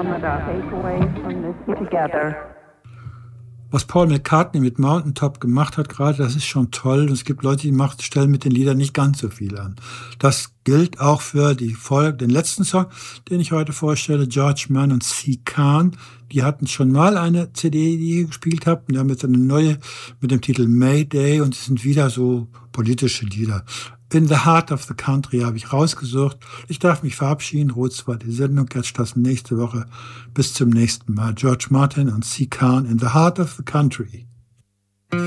Was Paul McCartney mit Mountaintop gemacht hat gerade, das ist schon toll. Und es gibt Leute, die stellen mit den Liedern nicht ganz so viel an. Das gilt auch für den letzten Song, den ich heute vorstelle, George Mann und C. Kahn. Die hatten schon mal eine CD, die ich gespielt habe. Und die haben jetzt eine neue mit dem Titel Mayday. Und es sind wieder so politische Lieder. In the Heart of the Country habe ich rausgesucht. Ich darf mich verabschieden. Rot war die Sendung. Jetzt das nächste Woche. Bis zum nächsten Mal. George Martin und C. Kahn in the Heart of the Country.